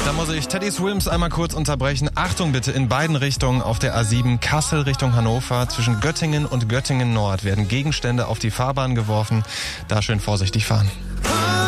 Da muss ich Teddy Swims einmal kurz unterbrechen. Achtung bitte, in beiden Richtungen auf der A7 Kassel Richtung Hannover. Zwischen Göttingen und Göttingen Nord werden Gegenstände auf die Fahrbahn geworfen. Da schön vorsichtig fahren.